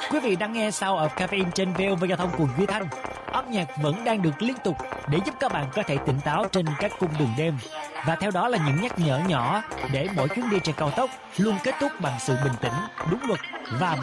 Quý vị đang nghe Sound of Caffeine trên VOV Giao thông cùng Duy Thanh. Âm nhạc vẫn đang được liên tục để giúp các bạn có thể tỉnh táo trên các cung đường đêm. Và theo đó là những nhắc nhở nhỏ để mỗi chuyến đi trên cao tốc luôn kết thúc bằng sự bình tĩnh, đúng luật và